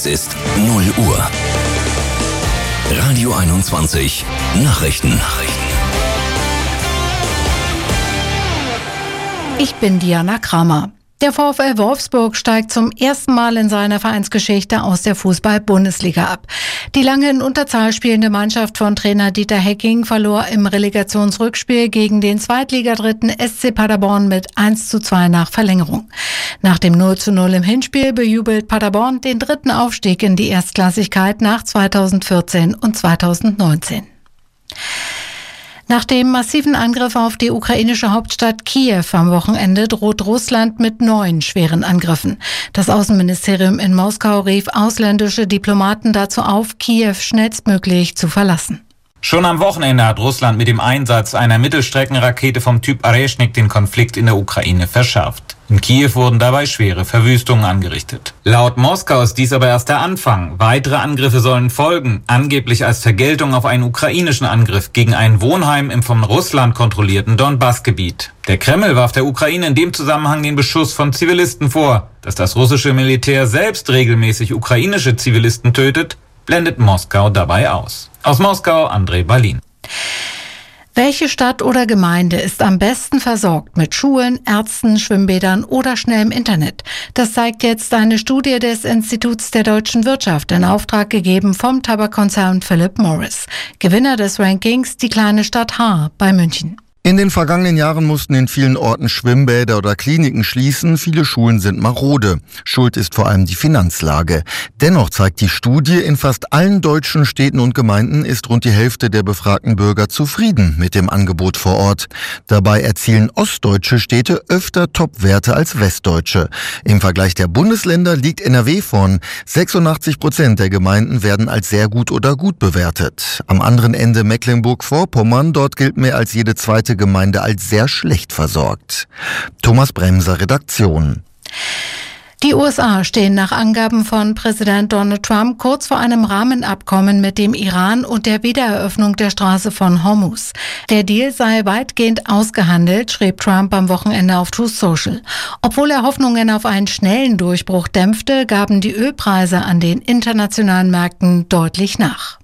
Es ist 0 Uhr. Radio 21 Nachrichten. Ich bin Diana Kramer. Der VfL Wolfsburg steigt zum ersten Mal in seiner Vereinsgeschichte aus der Fußball-Bundesliga ab. Die lange in Unterzahl spielende Mannschaft von Trainer Dieter Hecking verlor im Relegationsrückspiel gegen den Zweitligadritten SC Paderborn mit 1:2 nach Verlängerung. Nach dem 0:0 im Hinspiel bejubelt Paderborn den dritten Aufstieg in die Erstklassigkeit nach 2014 und 2019. Nach dem massiven Angriff auf die ukrainische Hauptstadt Kiew am Wochenende droht Russland mit 9 schweren Angriffen. Das Außenministerium in Moskau rief ausländische Diplomaten dazu auf, Kiew schnellstmöglich zu verlassen. Schon am Wochenende hat Russland mit dem Einsatz einer Mittelstreckenrakete vom Typ Areshnik den Konflikt in der Ukraine verschärft. In Kiew wurden dabei schwere Verwüstungen angerichtet. Laut Moskau ist dies aber erst der Anfang. Weitere Angriffe sollen folgen, angeblich als Vergeltung auf einen ukrainischen Angriff gegen ein Wohnheim im von Russland kontrollierten Donbass-Gebiet. Der Kreml warf der Ukraine in dem Zusammenhang den Beschuss von Zivilisten vor. Dass das russische Militär selbst regelmäßig ukrainische Zivilisten tötet, blendet Moskau dabei aus. Aus Moskau, André Berlin. Welche Stadt oder Gemeinde ist am besten versorgt mit Schulen, Ärzten, Schwimmbädern oder schnellem Internet? Das zeigt jetzt eine Studie des Instituts der deutschen Wirtschaft, in Auftrag gegeben vom Tabakkonzern Philip Morris. Gewinner des Rankings, die kleine Stadt Haar bei München. In den vergangenen Jahren mussten in vielen Orten Schwimmbäder oder Kliniken schließen. Viele Schulen sind marode. Schuld ist vor allem die Finanzlage. Dennoch zeigt die Studie, in fast allen deutschen Städten und Gemeinden ist rund die Hälfte der befragten Bürger zufrieden mit dem Angebot vor Ort. Dabei erzielen ostdeutsche Städte öfter Topwerte als westdeutsche. Im Vergleich der Bundesländer liegt NRW vorn. 86% der Gemeinden werden als sehr gut oder gut bewertet. Am anderen Ende Mecklenburg-Vorpommern, dort gilt mehr als jede zweite Gemeinde als sehr schlecht versorgt. Thomas Bremser, Redaktion. Die USA stehen nach Angaben von Präsident Donald Trump kurz vor einem Rahmenabkommen mit dem Iran und der Wiedereröffnung der Straße von Hormuz. Der Deal sei weitgehend ausgehandelt, schrieb Trump am Wochenende auf Truth Social. Obwohl er Hoffnungen auf einen schnellen Durchbruch dämpfte, gaben die Ölpreise an den internationalen Märkten deutlich nach.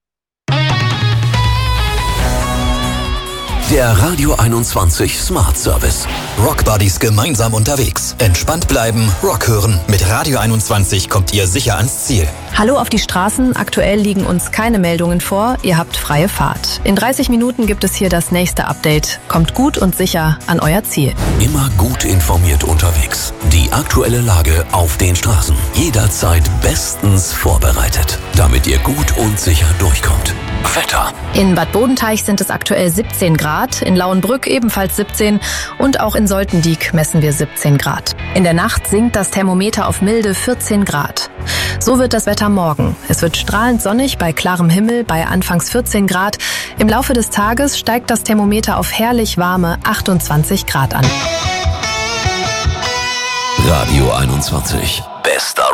Der Radio 21 Smart Service. Rock Buddies gemeinsam unterwegs. Entspannt bleiben, Rock hören. Mit Radio 21 kommt ihr sicher ans Ziel. Hallo auf die Straßen. Aktuell liegen uns keine Meldungen vor. Ihr habt freie Fahrt. In 30 Minuten gibt es hier das nächste Update. Kommt gut und sicher an euer Ziel. Immer gut informiert unterwegs. Die aktuelle Lage auf den Straßen. Jederzeit bestens vorbereitet, damit ihr gut und sicher durchkommt. Wetter. In Bad Bodenteich sind es aktuell 17 Grad, in Lauenbrück ebenfalls 17 und auch in Soltendiek messen wir 17 Grad. In der Nacht sinkt das Thermometer auf milde 14 Grad. So wird das Wetter morgen. Es wird strahlend sonnig bei klarem Himmel bei anfangs 14 Grad. Im Laufe des Tages steigt das Thermometer auf herrlich warme 28 Grad an. Radio 21.